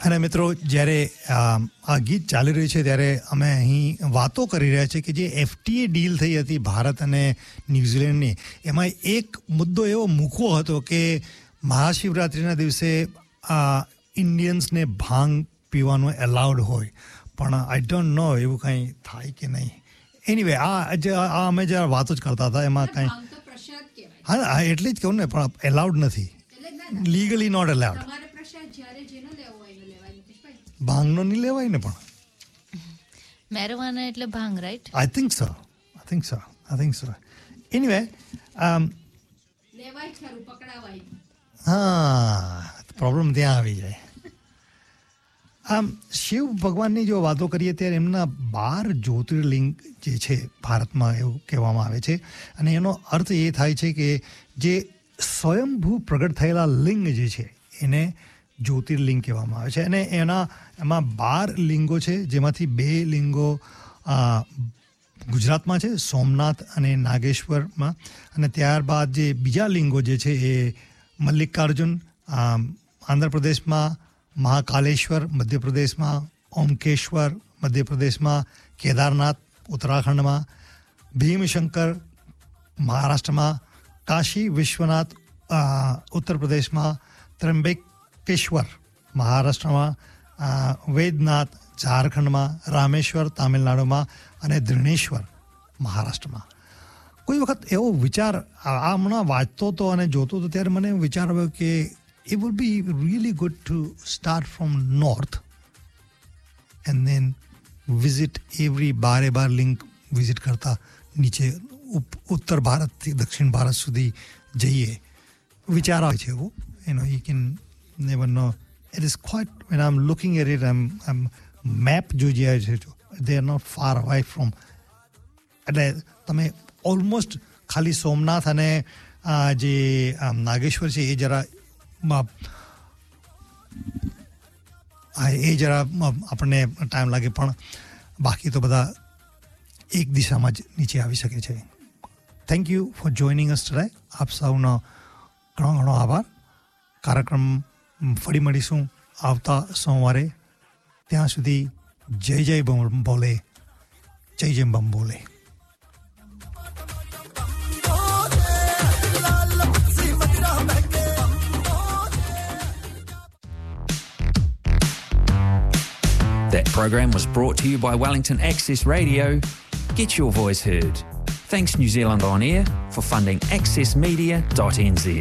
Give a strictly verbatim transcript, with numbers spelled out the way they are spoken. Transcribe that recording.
અને મિત્રો જ્યારે આ ગીત ચાલી રહ્યું છે ત્યારે અમે અહીં વાતો કરી રહ્યા છીએ કે જે એફટીએ ડીલ થઈ હતી ભારત અને ન્યૂઝીલેન્ડની, એમાં એક મુદ્દો એવો મૂકવો હતો કે મહાશિવરાત્રિના દિવસે આ ઇન્ડિયન્સને ભાંગ પીવાનું એલાઉડ હોય, પણ આઈ ડોન્ટ નો એવું કંઈ થાય કે નહીં. એનીવે આ જે આ અમે જ્યારે વાતો જ કરતા હતા એમાં કંઈ હા એટલે જ કહું ને, પણ એલાઉડ નથી, લીગલી નોટ એલાઉડ. ભાંગનો નહીં લેવાય ને, પણ મેરીવાના એટલે ભાંગ, right? I think so I think so I think so anyway લેવાય ખરું, પકડાવાય. હા, પ્રોબ્લેમ ત્યાં આવી જાય. આમ શિવ ભગવાનની જો વાતો કરીએ ત્યારે એમના બાર જ્યોતિર્લિંગ જે છે ભારતમાં એવું કહેવામાં આવે છે, અને એનો અર્થ એ થાય છે કે જે સ્વયંભૂ પ્રગટ થયેલા લિંગ જે છે એને જ્યોતિર્લિંગ કહેવામાં આવે છે. અને એના એમાં બાર લિંગો છે, જેમાંથી બે લિંગો ગુજરાતમાં છે, સોમનાથ અને નાગેશ્વરમાં, અને ત્યારબાદ જે બીજા લિંગો જે છે એ મલ્લિકાર્જુન આંધ્રપ્રદેશમાં, મહાકાલેશ્વર મધ્યપ્રદેશમાં, ઓમકેશ્વર મધ્યપ્રદેશમાં, કેદારનાથ ઉત્તરાખંડમાં, ભીમશંકર મહારાષ્ટ્રમાં, કાશી વિશ્વનાથ ઉત્તર પ્રદેશમાં, ત્રંબકેશ્વર મહારાષ્ટ્રમાં, વૈદ્યનાથ ઝારખંડમાં, રામેશ્વર તામિલનાડુમાં અને ધૃણેશ્વર મહારાષ્ટ્રમાં. કોઈ વખત એવો વિચાર આ હમણાં વાંચતો હતો અને જોતો હતો ત્યારે મને વિચાર આવ્યો કે it would be really good to start from north and then visit every બારે બાર લિંક વિઝિટ કરતા નીચે ઉત્તર ભારતથી દક્ષિણ ભારત સુધી જઈએ. વિચાર આવે છે એવો, you know, you can never know. It is quite, when I'm looking at it, I'm, I'm map જો જે છે they are not far away from, એટલે તમે ઓલમોસ્ટ ખાલી સોમનાથ અને જે નાગેશ્વર છે એ જરા એ જરા આપણને ટાઈમ લાગે, પણ બાકી તો બધા એક દિશામાં જ નીચે આવી શકે છે. Thank you for joining us today. આપ સૌનો ઘણો ઘણો આભાર. કાર્યક્રમ ફરી મળીશું આવતા સોમવારે. ત્યાં સુધી જય જય બમ બોલે, જય જય બમ બોલે. That program was brought to you by Wellington Access Radio. Get your voice heard. Thanks New Zealand On Air for funding access media dot n z.